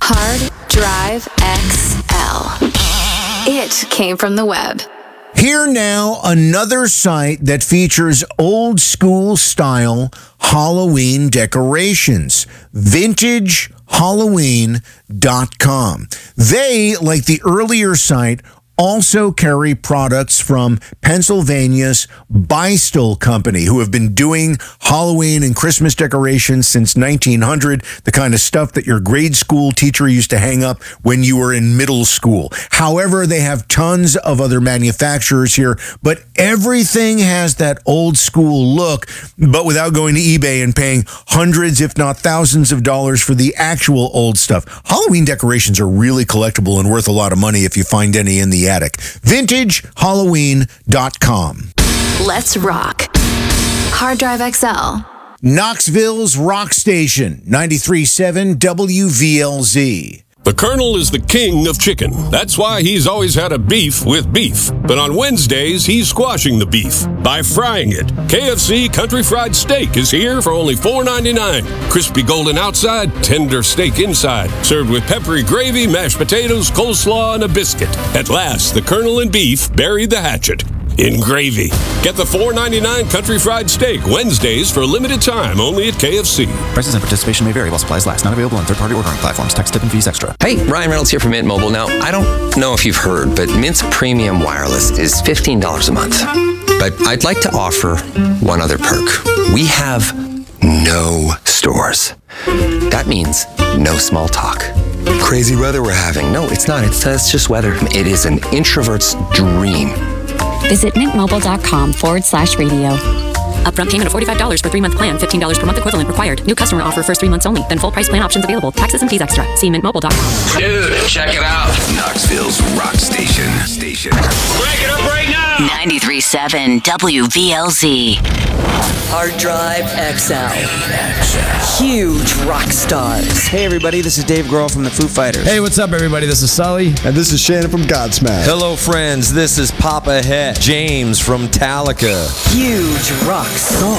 Hard Drive XL. It came from the web. Here now, another site that features old school style Halloween decorations. VintageHalloween.com. They, like the earlier site, also carry products from Pennsylvania's Bystol Company, who have been doing Halloween and Christmas decorations since 1900, the kind of stuff that your grade school teacher used to hang up when you were in middle school. However, they have tons of other manufacturers here, but everything has that old school look, but without going to eBay and paying hundreds, if not thousands of dollars for the actual old stuff. Halloween decorations are really collectible and worth a lot of money if you find any in the attic. VintageHalloween.com. Let's rock. Hard Drive XL. Knoxville's Rock Station, 93.7 WVLZ. The Colonel is the king of chicken. That's why he's always had a beef with beef. But on Wednesdays, he's squashing the beef by frying it. KFC Country Fried Steak is here for only $4.99. Crispy golden outside, tender steak inside. Served with peppery gravy, mashed potatoes, coleslaw, and a biscuit. At last, the Colonel and beef buried the hatchet in gravy. Get the $4.99 Country Fried Steak Wednesdays for a limited time only at KFC. Prices and participation may vary while supplies last. Not available on third-party ordering platforms. Tax, tip, and fees extra. Hey, Ryan Reynolds here from Mint Mobile. Now, I don't know if you've heard, but Mint's premium wireless is $15 a month. But I'd like to offer one other perk. We have no stores. That means no small talk. Crazy weather we're having. No, it's not. It's just weather. It is an introvert's dream. Visit mintmobile.com/radio. Upfront payment of $45 for 3-month plan. $15 per month equivalent required. New customer offer first 3 months only. Then full price plan options available. Taxes and fees extra. See mintmobile.com. Dude, check it out. Knoxville's Rock Station. Break it up right now. 93.7 WVLZ. Hard Drive XL. Huge rock stars. Hey everybody, this is Dave Grohl from the Foo Fighters. Hey, what's up everybody? This is Sully. And this is Shannon from Godsmack. Hello friends, this is Papa Het, James from Metallica. Huge rock stars.